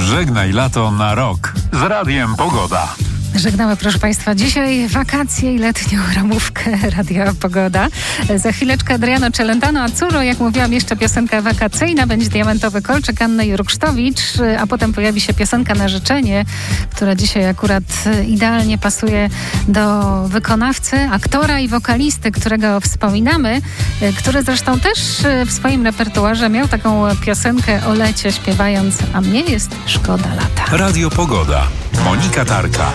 Żegnaj lato na rok. Z Radiem Pogoda. Żegnamy, proszę Państwa, dzisiaj wakacje i letnią ramówkę Radia Pogoda. Za chwileczkę Adriano Celentano Azzurro, jak mówiłam, jeszcze piosenka wakacyjna, będzie Diamentowy Kolczyk Anny Jurksztowicz, a potem pojawi się piosenka na życzenie, która dzisiaj akurat idealnie pasuje do wykonawcy, aktora i wokalisty, którego wspominamy, który zresztą też w swoim repertuarze miał taką piosenkę o lecie, śpiewając: a mnie jest szkoda lata. Radio Pogoda. Monika Tarka.